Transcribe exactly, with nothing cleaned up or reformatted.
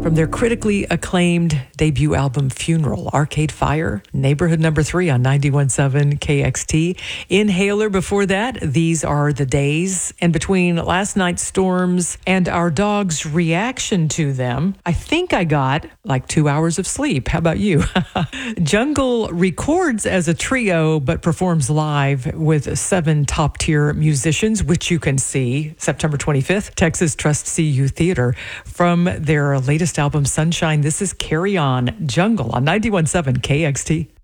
From their critically acclaimed debut album, Funeral, Arcade Fire, Neighborhood Number Three on ninety-one point seven K X T. Inhaler before that, These Are the Days. And between last night's storms and our dog's reaction to them, I think I got like two hours of sleep. How about you? Jungle records as a trio, but performs live with seven top-tier musicians, which you can see September twenty-fifth, Texas Trust C U Theater. From their latest album, Sunshine, this is Carry On, Jungle on ninety-one point seven K X T.